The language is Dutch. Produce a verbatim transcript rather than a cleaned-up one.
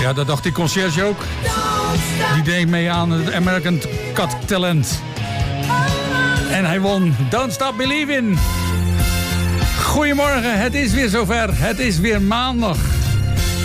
Ja, dat dacht die conciërge ook. Die deed mee aan het American Got Talent. En hij won Don't Stop Believin'. Goedemorgen, het is weer zover. Het is weer maandag.